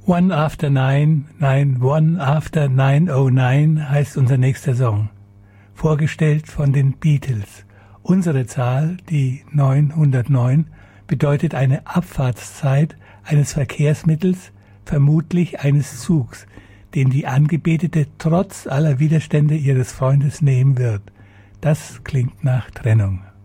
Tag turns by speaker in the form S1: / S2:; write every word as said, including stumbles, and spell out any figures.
S1: One After Nine, nein, One After nine oh nine heißt unser nächster Song. Vorgestellt von den Beatles. Unsere Zahl, die neunhundertneun, bedeutet eine Abfahrtszeit eines Verkehrsmittels, vermutlich eines Zugs, den die Angebetete trotz aller Widerstände ihres Freundes nehmen wird. Das klingt nach Trennung.